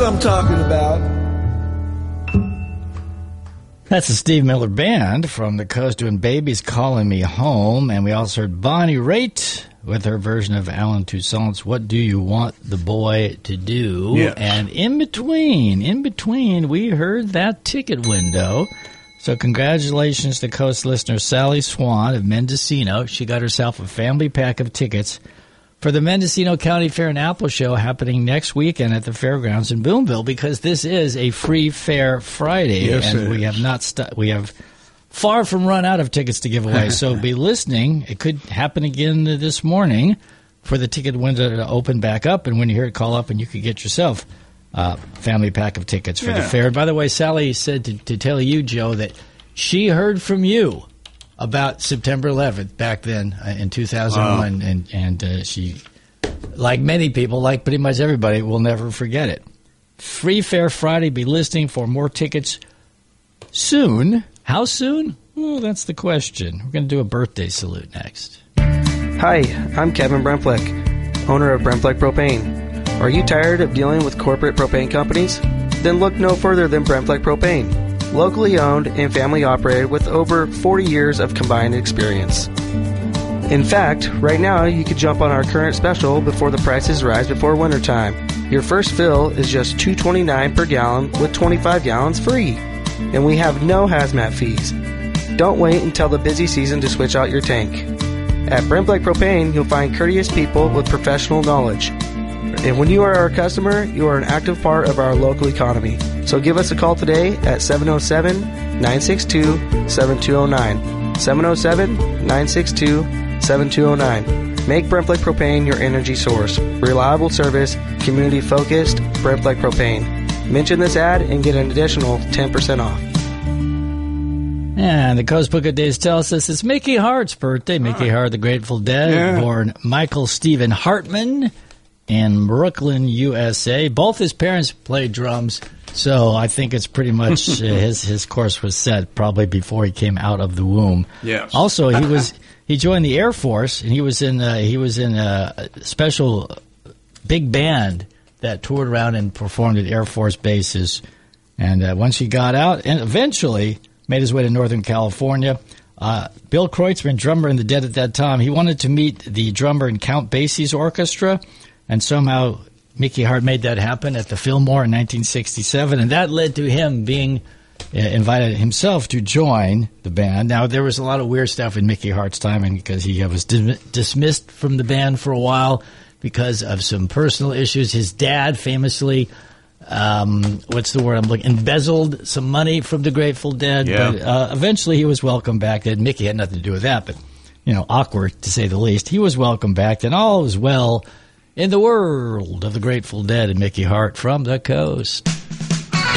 I'm talking about. That's the Steve Miller Band from the Coast doing Baby's Calling Me Home. And we also heard Bonnie Raitt with her version of Alan Toussaint's What Do You Want the Boy to Do? Yes. And in between, we heard that ticket window. So congratulations to Coast listener Sally Swan of Mendocino. She got herself a family pack of tickets for the Mendocino County Fair and Apple Show happening next weekend at the fairgrounds in Boonville, because this is a free fair Friday. Yes, and we have far from run out of tickets to give away. So be listening. It could happen again this morning for the ticket window to open back up. And when you hear it, call up and you could get yourself family pack of tickets for the fair. And by the way, Sally said to tell you, Joe, that she heard from you about September 11th back then in 2001, and she, like many people, like pretty much everybody, will never forget it. Free Fair Friday. Be listening for more tickets soon. How soon? Well, that's the question. We're going to do a birthday salute next. Hi, I'm Kevin Bremflick, owner of Bremflick Propane. Are you tired of dealing with corporate propane companies? Then look no further than Bremflick Propane. Locally owned and family operated with over 40 years of combined experience. In fact, right now you could jump on our current special before the prices rise before wintertime. Your first fill is just $2.29 per gallon with 25 gallons free. And we have no hazmat fees. Don't wait until the busy season to switch out your tank. At Bremflick Propane, you'll find courteous people with professional knowledge. And when you are our customer, you are an active part of our local economy. So give us a call today at 707-962-7209. 707-962-7209. Make Bremflick Propane your energy source. Reliable service, community-focused, Bremflick Propane. Mention this ad and get an additional 10% off. And the Coast Book of Days tells us it's Mickey Hart's birthday. Mickey Hart, the Grateful Dead, born Michael Stephen Hartman in Brooklyn, USA. Both his parents played drums, so I think it's pretty much his course was set probably before he came out of the womb. Yes. Also, he joined the Air Force, and he was in a special big band that toured around and performed at Air Force bases. And once he got out, and eventually made his way to Northern California. Bill Kreutzmann, drummer in the Dead at that time, he wanted to meet the drummer in Count Basie's orchestra, and somehow Mickey Hart made that happen at the Fillmore in 1967, and that led to him being invited himself to join the band. Now, there was a lot of weird stuff in Mickey Hart's timing because he was dismissed from the band for a while because of some personal issues. His dad famously, embezzled some money from the Grateful Dead. Yeah. But eventually he was welcomed back. And Mickey had nothing to do with that, but, awkward to say the least. He was welcomed back, and all was well in the world of the Grateful Dead and Mickey Hart from the Coast.